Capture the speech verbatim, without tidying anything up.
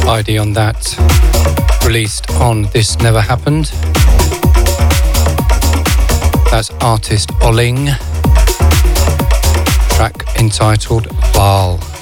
I D on that, released on This Never Happened. That's artist Oling, track entitled Baal.